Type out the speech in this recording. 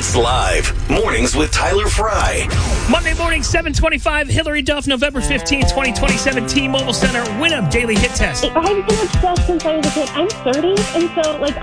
Hits Live. Mornings with Tyler Fry. Monday morning, 7:25. Hillary Duff, November 15, 2027. T-Mobile Center. Winamp Daily Hit Test. I've been obsessed since I was a kid. I'm 30, and so,